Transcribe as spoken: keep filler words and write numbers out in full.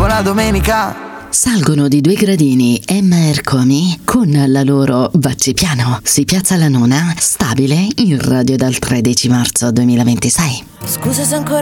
la domenica. Salgono di due gradini Emma Ercomi con la loro Vacci piano. Si piazza la nona, stabile, in radio dal tredici marzo duemilaventisei. Scusa se ancora